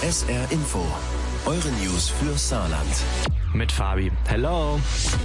SR Info. Eure News für Saarland. Mit Fabi. Hello.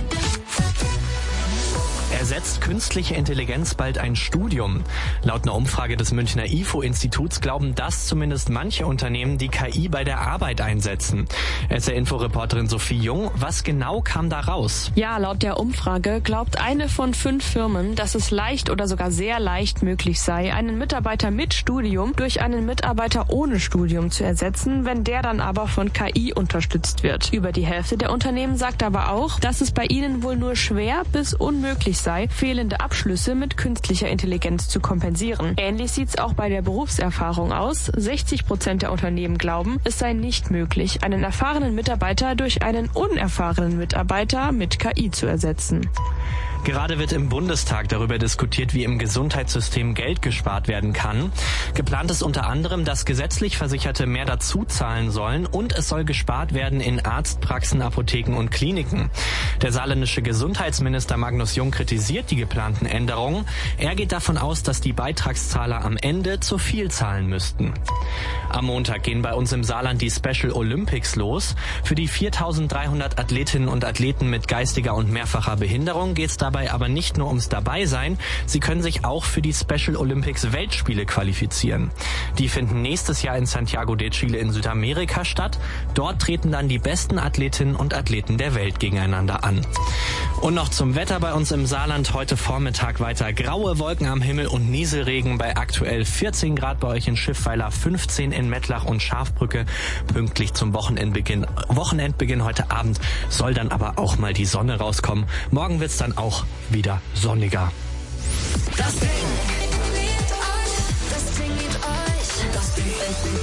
Ersetzt künstliche Intelligenz bald ein Studium? Laut einer Umfrage des Münchner IFO-Instituts glauben das zumindest manche Unternehmen, die KI bei der Arbeit einsetzen. SR-Info-Reporterin Sophie Jung, was genau kam da raus? Ja, laut der Umfrage glaubt eine von 5 Firmen, dass es leicht oder sogar sehr leicht möglich sei, einen Mitarbeiter mit Studium durch einen Mitarbeiter ohne Studium zu ersetzen, wenn der dann aber von KI unterstützt wird. Über die Hälfte der Unternehmen sagt aber auch, dass es bei ihnen wohl nur schwer bis unmöglich sei, fehlende Abschlüsse mit künstlicher Intelligenz zu kompensieren. Ähnlich sieht's auch bei der Berufserfahrung aus. 60% der Unternehmen glauben, es sei nicht möglich, einen erfahrenen Mitarbeiter durch einen unerfahrenen Mitarbeiter mit KI zu ersetzen. Gerade wird im Bundestag darüber diskutiert, wie im Gesundheitssystem Geld gespart werden kann. Geplant ist unter anderem, dass gesetzlich Versicherte mehr dazu zahlen sollen und es soll gespart werden in Arztpraxen, Apotheken und Kliniken. Der saarländische Gesundheitsminister Magnus Jung kritisiert die geplanten Änderungen. Er geht davon aus, dass die Beitragszahler am Ende zu viel zahlen müssten. Am Montag gehen bei uns im Saarland die Special Olympics los. Für die 4.300 Athletinnen und Athleten mit geistiger und mehrfacher Behinderung geht es dabei aber nicht nur ums Dabeisein. Sie können sich auch für die Special Olympics Weltspiele qualifizieren. Die finden nächstes Jahr in Santiago de Chile in Südamerika statt. Dort treten dann die besten Athletinnen und Athleten der Welt gegeneinander an. Und noch zum Wetter bei uns im Saarland. Heute Vormittag weiter graue Wolken am Himmel und Nieselregen bei aktuell 14 Grad bei euch in Schiffweiler, 15 in Mettlach und Schafbrücke. Pünktlich zum Wochenendbeginn heute Abend soll dann aber auch mal die Sonne rauskommen. Morgen wird's dann auch wieder sonniger. Das Ding liebt euch, das Ding liebt euch, das Ding.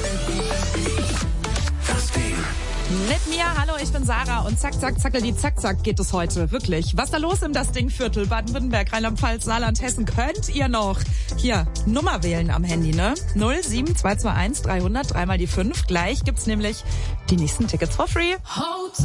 Mit mir, hallo, ich bin Sarah und zack, zack, zackel, zack, zack geht es heute, wirklich. Was da los im Das Ding-Viertel, Baden-Württemberg, Rheinland-Pfalz, Saarland, Hessen, könnt ihr noch hier Nummer wählen am Handy, ne? 07221 300 3 mal die 5. Gleich gibt's nämlich die nächsten Tickets for free.